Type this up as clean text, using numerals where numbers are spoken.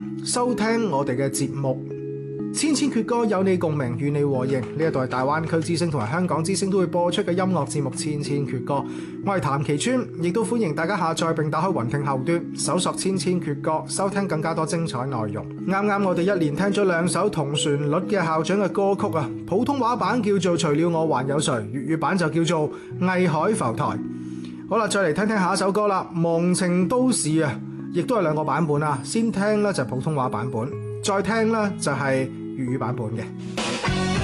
收聽我哋嘅節目。千千闕歌有你共鳴，與你和應。呢一度係大灣區之聲同埋香港之聲都會播出嘅音樂節目《千千闕歌》。我係譚其川，亦都歡迎大家下載並打開雲聽後端，搜索《千千闕歌》，收聽更加多精彩內容。啱啱我哋一連聽咗兩首同旋律嘅校長嘅歌曲啊，普通話版叫做《除了我還有誰》，粵語版就叫做《藝海浮台》。好啦，再嚟聽聽下一首歌啦，《忘情都市》啊，亦都係兩個版本啊。先聽呢就係普通話版本，再聽呢就係粵語版本嘅。